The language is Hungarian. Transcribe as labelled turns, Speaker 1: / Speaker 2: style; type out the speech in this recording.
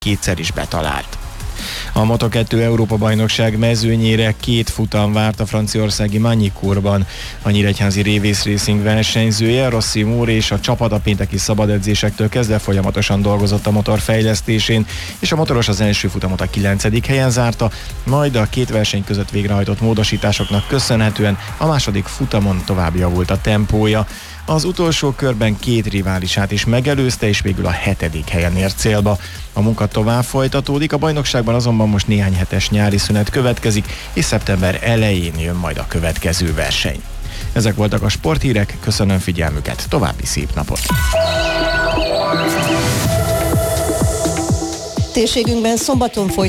Speaker 1: kétszer is betalált. A Moto2 Európa-bajnokság mezőnyére 2 futam várt a franciaországi Magny-Courban. A nyíregyházi Révész Racing versenyzője, Rossi Moore és a csapat a pénteki szabadedzésektől kezdve folyamatosan dolgozott a motor fejlesztésén, és a motoros az első futamot a 9. helyen zárta, majd a 2 verseny között végrehajtott módosításoknak köszönhetően a második futamon tovább javult a tempója. Az utolsó körben 2 riválisát is megelőzte, és végül a 7. helyen ért célba. A munka tovább folytatódik, a bajnokságban azonban most néhány hetes nyári szünet következik, és szeptember elején jön majd a következő verseny. Ezek voltak a sporthírek, köszönöm figyelmüket, további szép napot!
Speaker 2: Térségünkben szombaton folytatódik